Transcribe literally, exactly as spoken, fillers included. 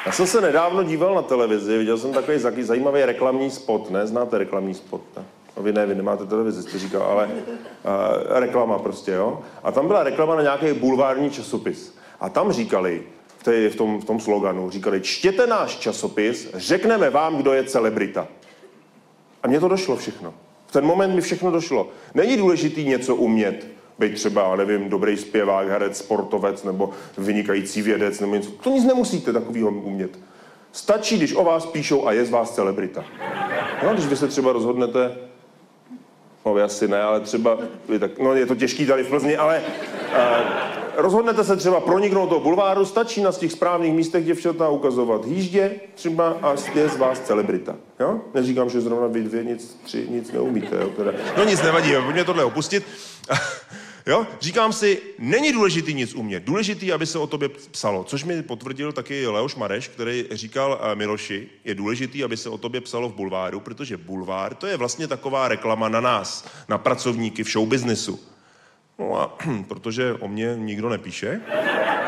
Já jsem se nedávno díval na televizi, viděl jsem takový zajímavý reklamní spot, ne? Znáte reklamní spot, ne? No vy ne, vy nemáte televizi, jste říkal, ale uh, reklama prostě, jo? A tam byla reklama na nějaký bulvární časopis. A tam říkali, v, té, v, tom, v tom sloganu, říkali, čtěte náš časopis, řekneme vám, kdo je celebrita. A mně to došlo všechno. V ten moment mi všechno došlo. Není důležitý něco umět, být třeba, nevím, dobrý zpěvák, herec, sportovec nebo vynikající vědec nebo něco. To nic nemusíte takovýho umět. Stačí, když o vás píšou a je z vás celebrita. No, když vy se třeba rozhodnete, no vy asi ne, ale třeba, tak, no je to těžký tady v Plzni, ale uh, rozhodnete se třeba proniknout do bulváru, stačí na těch správných místech děvčata ukazovat hýždě třeba a je z vás celebrita. Jo? Neříkám, že zrovna vy dvě nic, tři, nic neumíte. Jo? Teda. No nic nevadí, pojďme tohle opustit. Jo? Říkám si, není důležitý nic umět, důležitý, aby se o tobě psalo, což mi potvrdil taky Leoš Mareš, který říkal Miloši, je důležitý, aby se o tobě psalo v bulváru, protože bulvár to je vlastně taková reklama na nás, na pracovníky v showbiznesu. No a protože o mě nikdo nepíše,